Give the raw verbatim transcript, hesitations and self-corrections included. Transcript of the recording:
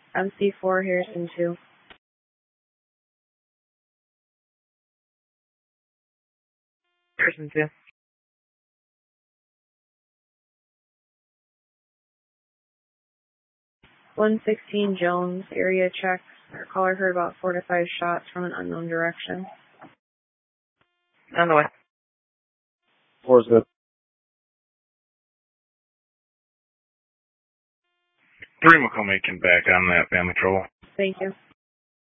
M C four, Harrison two. Harrison two. one sixteen Jones, area check. Our caller heard about four to five shots from an unknown direction. On the way. Four is good. Three McCormick can back on that family trouble. Thank you.